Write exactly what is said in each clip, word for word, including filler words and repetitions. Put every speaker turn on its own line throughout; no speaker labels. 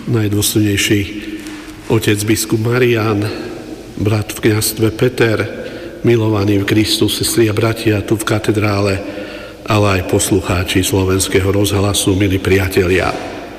najdôstojnejší otec biskup Marián, brat v kňazstve Peter, milovaní v Kristu, sestry a bratia tu v katedrále, ale aj poslucháči Slovenského rozhlasu, milí priatelia.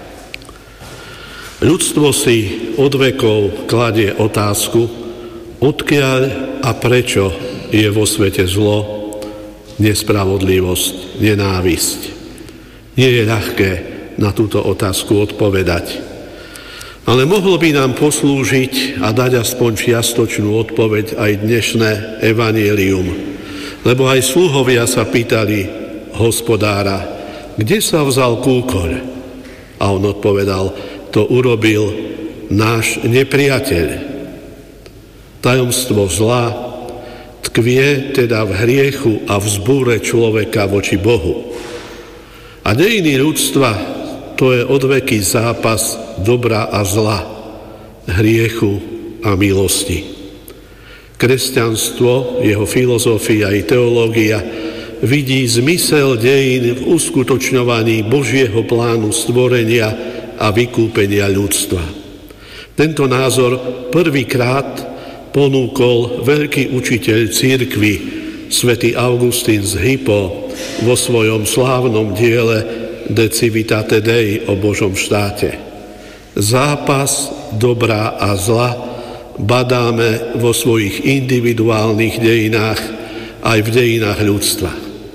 Ľudstvo si od vekov kladie otázku, odkiaľ a prečo je vo svete zlo, nespravodlivosť, nenávisť. Nie je ľahké na túto otázku odpovedať. Ale mohlo by nám poslúžiť a dať aspoň čiastočnú odpoveď aj dnešné evanjelium. Lebo aj sluhovia sa pýtali hospodára, kde sa vzal kúkoľ? A on odpovedal, to urobil náš nepriateľ. Tajomstvo zla tkvie teda v hriechu a v zbúre človeka voči Bohu. A dejiny ľudstva, to je odveky zápas dobra a zla, hriechu a milosti. Kresťanstvo, jeho filozofia i teológia vidí zmysel dejín v uskutočňovaní Božieho plánu stvorenia a vykúpenia ľudstva. Tento názor prvýkrát ponúkol veľký učiteľ cirkvi, svätý Augustín z Hippo, vo svojom slávnom diele De Civitate Dei o Božom štáte. Zápas dobra a zla badáme vo svojich individuálnych dejinách aj v dejinách ľudstva.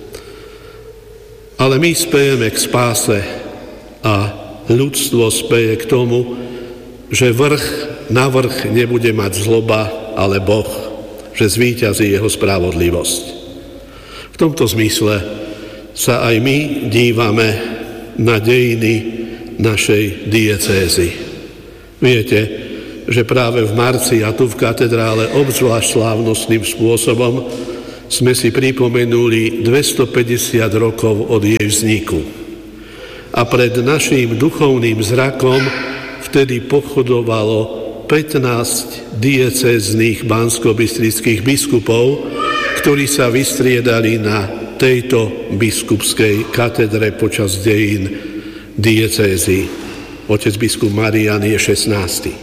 Ale my spejeme k spáse a ľudstvo speje k tomu, že vrch na vrch nebude mať zloba, ale Boh, že zvíťazí jeho spravodlivosť. V tomto zmysle sa aj my dívame na dejiny našej diecézy. Viete, že práve v marci a tu v katedrále obzvlášť slávnostným spôsobom sme si pripomenuli dvestopäťdesiat rokov od jej vzniku. A pred naším duchovným zrakom vtedy pochodovalo pätnásť diecéznych banskobystrických biskupov, ktorí sa vystriedali na tejto biskupskej katedre počas dejín diecézy. Otec biskup Marián je šestnásty.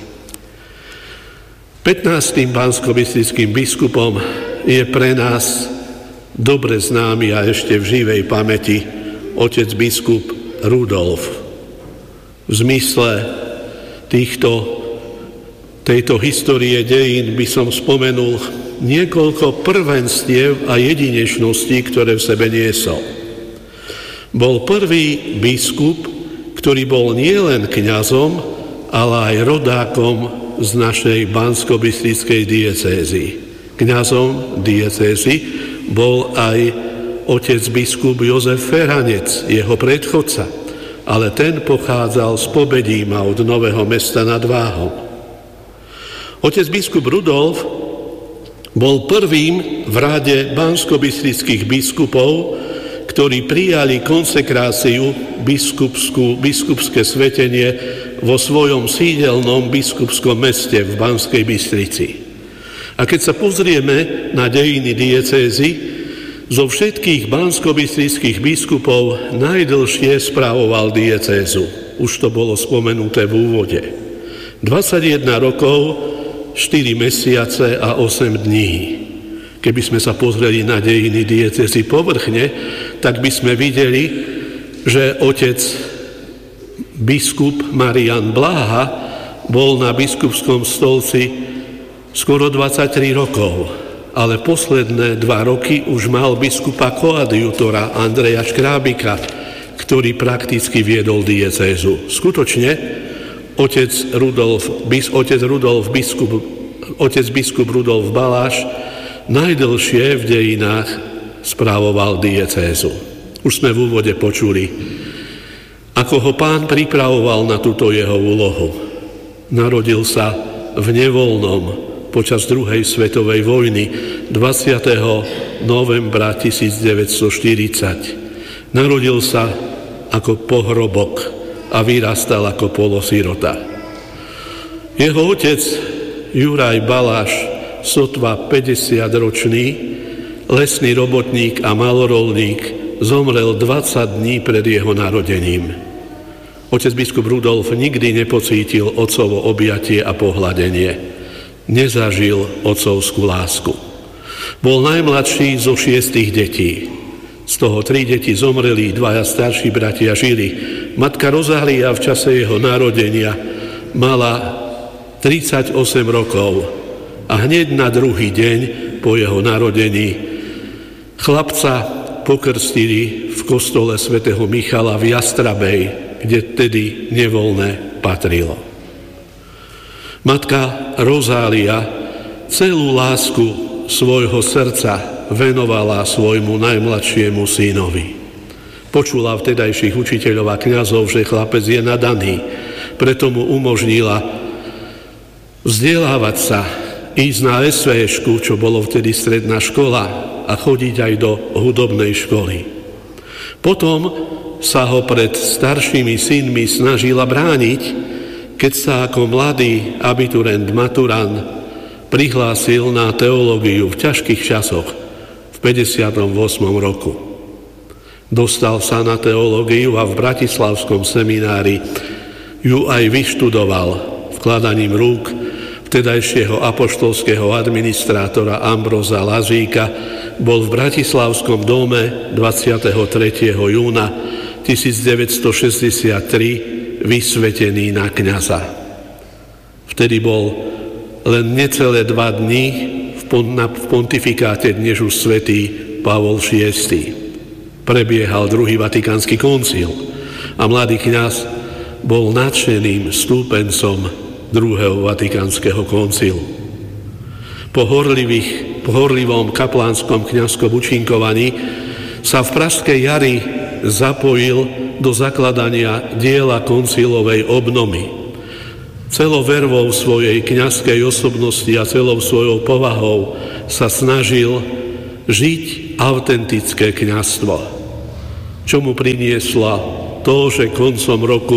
pätnástym banskobystrickým biskupom je pre nás dobre známy a ešte v živej pamäti otec biskup Rudolf. V zmysle týchto, tejto histórie dejín by som spomenul niekoľko prvenstiev a jedinečností, ktoré v sebe niesol. Bol prvý biskup, ktorý bol nielen kňazom, ale aj rodákom z našej banskobystrickej diecézy. Kňazom diecézy bol aj otec biskup Jozef Feranec, jeho predchodca, ale ten pochádzal z Pobedíma od Nového Mesta nad Váhom. Otec biskup Rudolf bol prvým v rade banskobystrických biskupov, ktorí prijali konsekráciu biskupskú, biskupské svetenie vo svojom sídelnom biskupskom meste v Banskej Bystrici. A keď sa pozrieme na dejiny diecézy, zo všetkých banskobystrických biskupov najdlhšie spravoval diecézu. Už to bolo spomenuté v úvode. dvadsaťjeden rokov, štyri mesiace a osem dní. Keby sme sa pozreli na dejiny diecézy povrchne, tak by sme videli, že otec biskup Marián Bláha bol na biskupskom stolci skoro dvadsaťtri rokov, ale posledné dva roky už mal biskupa koadjutora Andreja Škrábika, ktorý prakticky viedol diecézu. Skutočne, Otec Rudolf, bis, otec Rudolf biskup, otec biskup Rudolf Baláš najdlhšie v dejinách správoval diecézu. Už sme v úvode počuli, ako ho Pán pripravoval na túto jeho úlohu. Narodil sa v Nevolnom počas druhej svetovej vojny dvadsiateho novembra tisícdeväťstoštyridsať. Narodil sa ako pohrobok a vyrastal ako polosirota. Jeho otec Juraj Baláš, sotva päťdesiatročný, lesný robotník a malorolník, zomrel dvadsať dní pred jeho narodením. Otec biskup Rudolf nikdy nepocítil otcovo objatie a pohľadenie. Nezažil otcovskú lásku. Bol najmladší zo šiestich detí. Z toho tri deti zomreli, dvaja starší bratia žili. Matka Rozália v čase jeho narodenia mala tridsaťosem rokov a hneď na druhý deň po jeho narodení chlapca pokrstili v kostole svätého Michala v Jastrabej, kde tedy nevoľné patrilo. Matka Rozália celú lásku svojho srdca venovala svojmu najmladšiemu synovi. Počula vtedajších učiteľov a kňazov, že chlapec je nadaný, preto mu umožnila vzdelávať sa, ísť na es vé šku, čo bolo vtedy stredná škola, a chodiť aj do hudobnej školy. Potom sa ho pred staršími synmi snažila brániť, keď sa ako mladý abiturent maturant prihlásil na teológiu v ťažkých časoch v päťdesiatom ôsmom roku. Dostal sa na teológiu a v bratislavskom seminári ju aj vyštudoval vkladaním rúk vtedajšieho apoštolského administrátora Ambróza Lazíka. Bol v bratislavskom dome dvadsiateho tretieho júna tisícdeväťstošesťdesiattri vysvetený na kňaza. Vtedy bol len necelé dva dni v pontifikáte dnes už svätý Pavol šiesty. Prebiehal druhý vatikánsky koncil a mladý kňaz bol nadšeným stúpencom druhého vatikánskeho koncilu. Po, horlivých, po horlivom kaplánskom kňazskom účinkovaní sa v Pražskej jari zapojil do zakladania diela koncilovej obnovy. Celou vervou svojej kňazskej osobnosti a celou svojou povahou sa snažil žiť autentické kňazstvo, čo mu prinieslo to, že koncom roku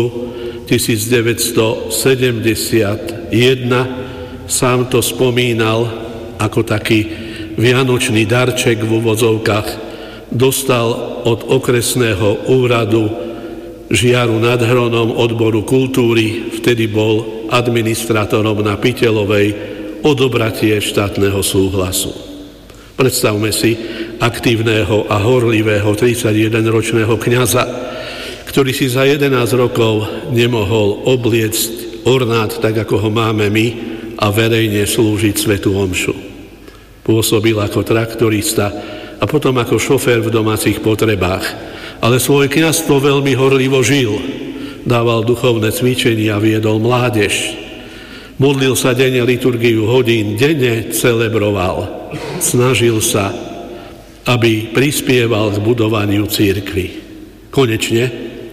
tisícdeväťstosedemdesiatjeden sám to spomínal ako taký vianočný darček v úvodzovkách, dostal od okresného úradu Žiaru nad Hronom odboru kultúry, vtedy bol administrátorom na Piteľovej, odobratie štátneho súhlasu. Predstavme si aktívneho a horlivého tridsaťjedenročného kňaza, ktorý si za jedenásť rokov nemohol obliecť ornát, tak ako ho máme my, a verejne slúžiť svätú omšu. Pôsobil ako traktorista a potom ako šofér v domácich potrebách, ale svoje kňazstvo veľmi horlivo žil. Dával duchovné cvičenia, viedol mládež. Modlil sa denne liturgiu hodín, denne celebroval. Snažil sa, aby prispieval k budovaniu cirkvi. Konečne,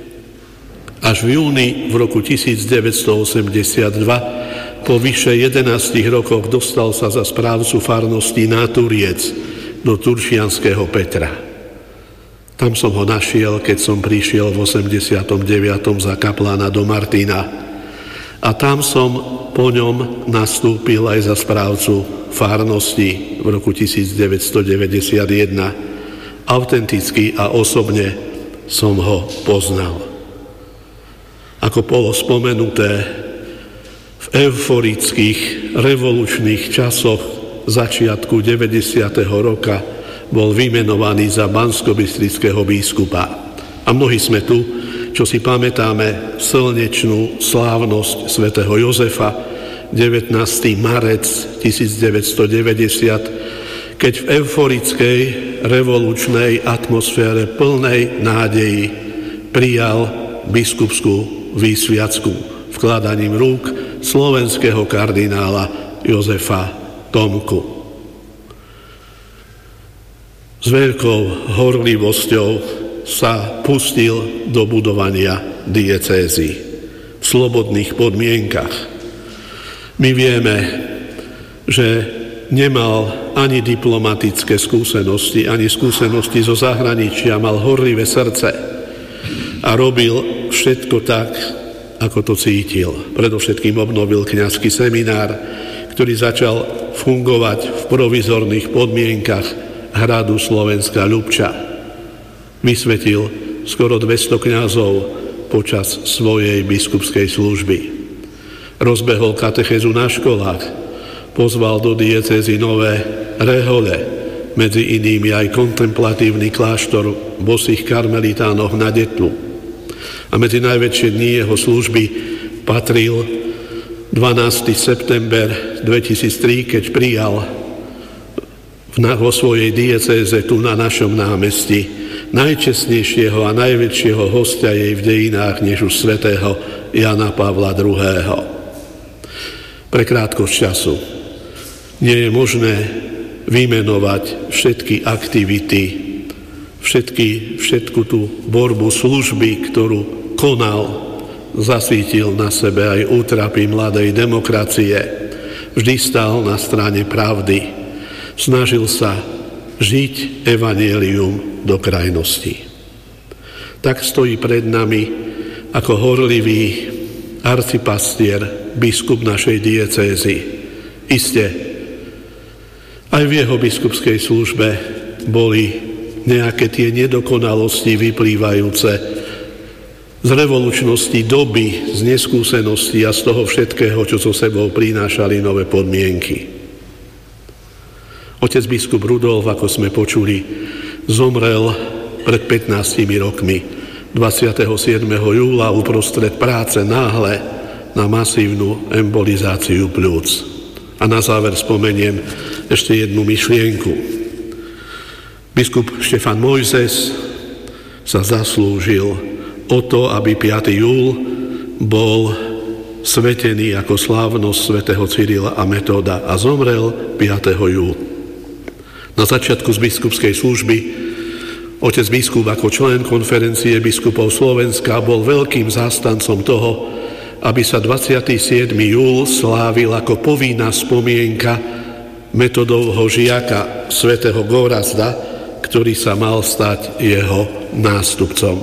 až v júni v roku tisícdeväťstoosemdesiatdva, po vyše jedenástich rokoch, dostal sa za správcu farnosti na Turiec do Turčianskeho Petra. Tam som ho našiel, keď som prišiel v osemdesiatom deviatom za kaplána do Martina. A tam som po ňom nastúpil aj za správcu farnosti v roku tisícdeväťstodeväťdesiatjeden. Autenticky a osobne som ho poznal. Ako bolo spomenuté, v euforických revolučných časoch začiatku deväťdesiateho roka bol vymenovaný za banskobystrického biskupa. A mnohí sme tu, čo si pamätáme slnečnú slávnosť svätého Jozefa, devätnásteho marca tisícdeväťstodeväťdesiat, keď v euforickej revolučnej atmosfére plnej nádeji prijal biskupskú výsviacku vkladaním rúk slovenského kardinála Jozefa Tomku. S veľkou horlivosťou sa pustil do budovania diecézy v slobodných podmienkach. My vieme, že nemal ani diplomatické skúsenosti, ani skúsenosti zo zahraničia, mal horlivé srdce a robil všetko tak, ako to cítil. Predovšetkým obnovil kňazský seminár, ktorý začal fungovať v provizorných podmienkach hradu Slovenská Ľubča. Vysvetil skoro dvesto kňazov, počas svojej biskupskej služby. Rozbehol katechézu na školách, pozval do diecézy nové rehole, medzi inými aj kontemplatívny kláštor bosých karmelitánoch na Detlu. A medzi najväčšie dni jeho služby patril dvanásteho september dvetisíctri, keď prijal vo svojej diecéze tu na našom námestí najčestnejšieho a najväčšieho hostia jej v dejinách než už svätého Jana Pavla druhého. Pre krátkosť času nie je možné vymenovať všetky aktivity, všetky, všetku tú borbu služby, ktorú konal, zasvítil na sebe aj útrapy mladej demokracie. Vždy stál na strane pravdy. Snažil sa žiť evanjelium do krajnosti. Tak stojí pred nami ako horlivý arcipastier, biskup našej diecézy. Iste, aj v jeho biskupskej službe boli nejaké tie nedokonalosti vyplývajúce z revolučnosti doby, z neskúsenosti a z toho všetkého, čo so sebou prinášali nové podmienky. Otec biskup Rudolf, ako sme počuli, zomrel pred pätnástimi rokmi, dvadsiateho siedmeho júla uprostred práce náhle na masívnu embolizáciu pľúc. A na záver spomeniem ešte jednu myšlienku. Biskup Štefan Mojzes sa zaslúžil o to, aby piateho júla bol svetený ako slávnosť svätého Cyrila a Metóda a zomrel piateho júla. Na začiatku z biskupskej služby otec biskup ako člen konferencie biskupov Slovenska bol veľkým zástancom toho, aby sa dvadsiateho siedmeho júla slávil ako povinná spomienka Metodovho žiaka svätého Gorazda, ktorý sa mal stať jeho nástupcom.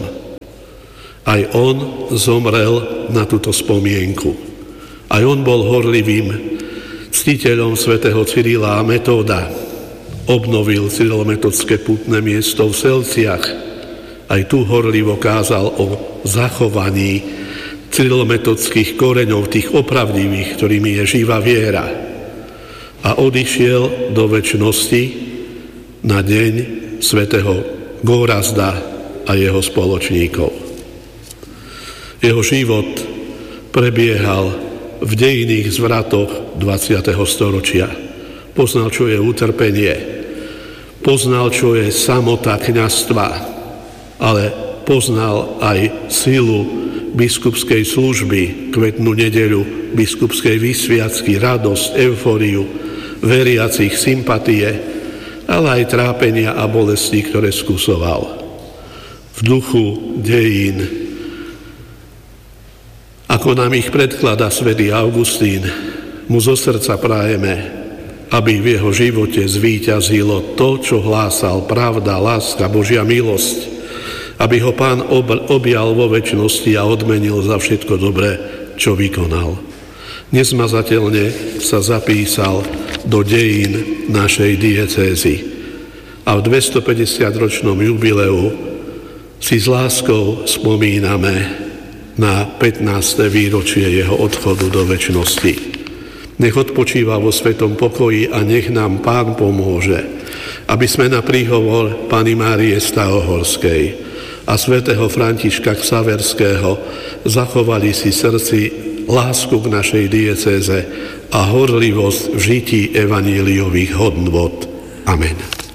Aj on zomrel na túto spomienku. Aj on bol horlivým ctiteľom svätého Cyrila a Metóda. Obnovil cyrilometodské putné miesto v Selciach. Aj tu horlivo kázal o zachovaní cyrilometodských koreňov, tých opravdivých, ktorými je živá viera. A odišiel do večnosti na deň svätého Gorazda a jeho spoločníkov. Jeho život prebiehal v dejinných zvratoch dvadsiateho storočia. Poznal, čo je utrpenie, poznal, čo je samota kňazstva, ale poznal aj silu biskupskej služby, kvetnú nedeľu, biskupskej vysviacky, radosť, eufóriu, veriacich sympatie, ale aj trápenia a bolesti, ktoré skúsoval. V duchu dejín, ako nám ich predkladá svätý Augustín, mu zo srdca prajeme, aby v jeho živote zvíťazilo to, čo hlásal pravda, láska, Božia milosť, aby ho Pán objal vo večnosti a odmenil za všetko dobré, čo vykonal. Nezmazateľne sa zapísal do dejín našej diecézy a v dvestopäťdesiatročnom jubileu si s láskou spomíname na pätnáste výročie jeho odchodu do večnosti. Nech odpočíva vo svetom pokoji a nech nám Pán pomôže, aby sme na príhovor Panny Márie Stahohorskej a svätého Františka Xaverského zachovali si srdci lásku k našej diecéze a horlivosť v žití evanjeliových hodnôt. Amen.